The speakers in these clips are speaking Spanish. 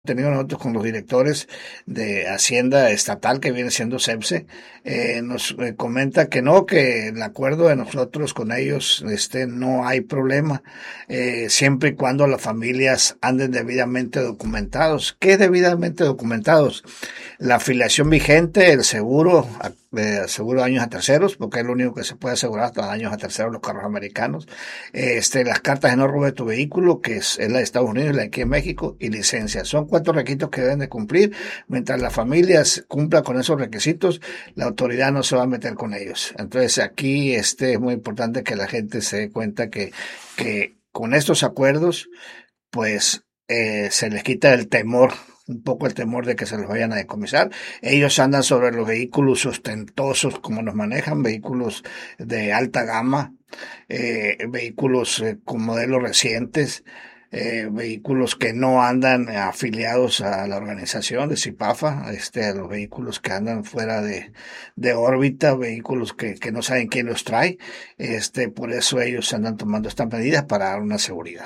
tenido nosotros con los directores de Hacienda Estatal, que viene siendo CEPSE, nos comenta que no, que el acuerdo de nosotros con ellos, no hay problema, siempre y cuando las familias anden debidamente documentados. ¿Qué es debidamente documentados? La afiliación vigente, el seguro, seguro de daños a terceros, porque es lo único que se puede asegurar hasta daños a terceros los carros americanos. Las cartas de no robo de tu vehículo, que es la de Estados Unidos y la de aquí en México, y licencia. Son 4 requisitos que deben de cumplir. Mientras las familias cumplan con esos requisitos, la autoridad no se va a meter con ellos. Entonces aquí es muy importante que la gente se dé cuenta que con estos acuerdos, pues se les quita el temor, un poco el temor de que se los vayan a decomisar. Ellos andan sobre los vehículos ostentosos como nos manejan, vehículos de alta gama, vehículos con modelos recientes, vehículos que no andan afiliados a la organización de CIPAFA, a los vehículos que andan fuera de órbita, vehículos que no saben quién los trae. Por eso ellos andan tomando estas medidas para dar una seguridad.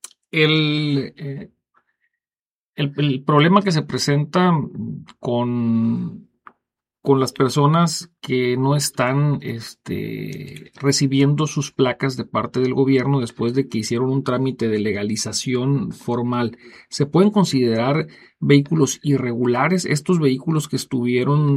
El, eh, el problema que se presenta con, con las personas que no están recibiendo sus placas de parte del gobierno después de que hicieron un trámite de legalización formal, ¿se pueden considerar vehículos irregulares? Estos vehículos que estuvieron,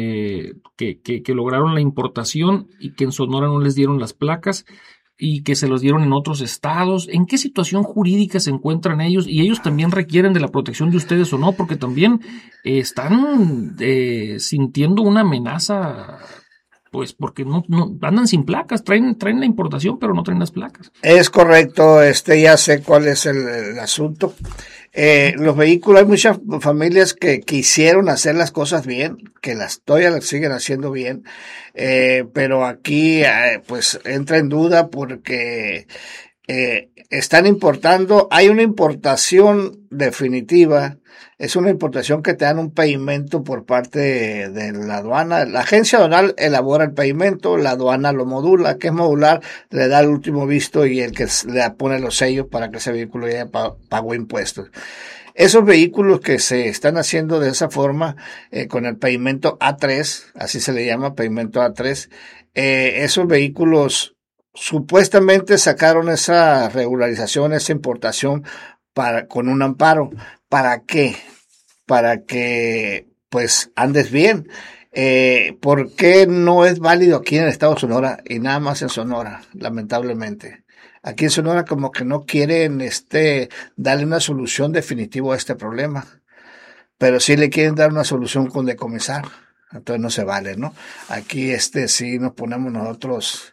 que lograron la importación y que en Sonora no les dieron las placas y que se los dieron en otros estados. ¿En qué situación jurídica se encuentran ellos? ¿Y ellos también requieren de la protección de ustedes o no? Porque también están sintiendo una amenaza, pues porque no andan sin placas, traen la importación, pero no traen las placas. Es correcto, ya sé cuál es el asunto. Los vehículos, hay muchas familias que quisieron hacer las cosas bien, que todavía las siguen haciendo bien, pero aquí pues entra en duda porque están importando, hay una importación definitiva, es una importación que te dan un pedimento por parte de la aduana. La agencia aduanal elabora el pedimento, la aduana lo modula, que es modular, le da el último visto y el que le pone los sellos para que ese vehículo ya pagó impuestos. Esos vehículos que se están haciendo de esa forma, con el pedimento A3, así se le llama, pedimento A3, esos vehículos supuestamente sacaron esa regularización, esa importación con un amparo. ¿Para qué? Para que pues andes bien. ¿Por qué no es válido aquí en el estado de Sonora y nada más en Sonora, lamentablemente? Aquí en Sonora como que no quieren darle una solución definitiva a este problema, pero sí le quieren dar una solución con decomisar. Entonces no se vale, ¿no? Aquí sí nos ponemos nosotros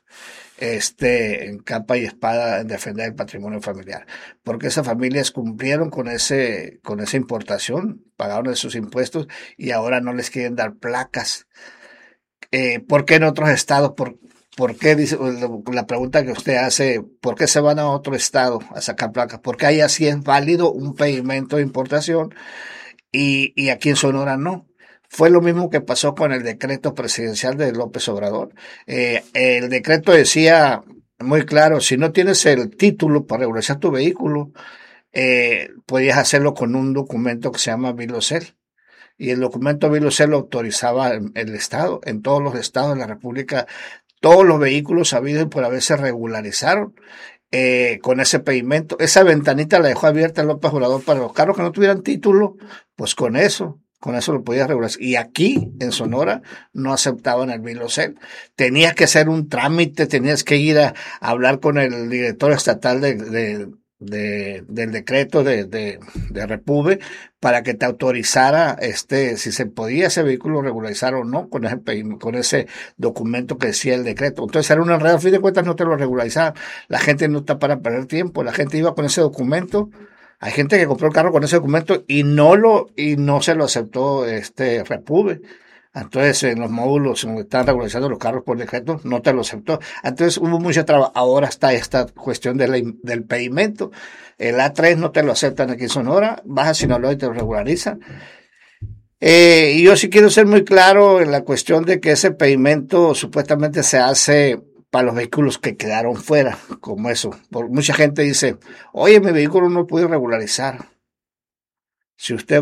en capa y espada en defender el patrimonio familiar, porque esas familias cumplieron con esa importación, pagaron sus impuestos y ahora no les quieren dar placas. ¿Por qué en otros estados? ¿Por qué, dice la pregunta que usted hace, por qué se van a otro estado a sacar placas? Porque ahí así es válido un pedimento de importación y aquí en Sonora no. Fue lo mismo que pasó con el decreto presidencial de López Obrador. El decreto decía muy claro, si no tienes el título para regularizar tu vehículo, podías hacerlo con un documento que se llama Bilocel. Y el documento Bilocel lo autorizaba el Estado, en todos los estados de la República, todos los vehículos habidos y por haber se regularizaron. Con ese pedimento, esa ventanita la dejó abierta López Obrador para los carros que no tuvieran título, pues con eso lo podías regular. Y aquí, en Sonora, no aceptaban el Bilocel. Tenías que hacer un trámite, tenías que ir a hablar con el director estatal del decreto de Repube para que te autorizara si se podía ese vehículo regularizar o no con ese documento que decía el decreto. Entonces era un enredo, a fin de cuentas no te lo regularizaban. La gente no está para perder tiempo, la gente iba con ese documento. Hay gente que compró el carro con ese documento y no se lo aceptó Repube. Entonces, en los módulos donde están regularizando los carros por decreto, no te lo aceptó. Entonces, hubo mucha traba. Ahora está esta cuestión del pedimento. El A3 no te lo aceptan aquí en Sonora. Vas a Sinaloa y te lo regularizan. Y yo sí quiero ser muy claro en la cuestión de que ese pedimento supuestamente se hace para los vehículos que quedaron fuera, como eso. Mucha gente dice, oye, mi vehículo no pude regularizar. Si usted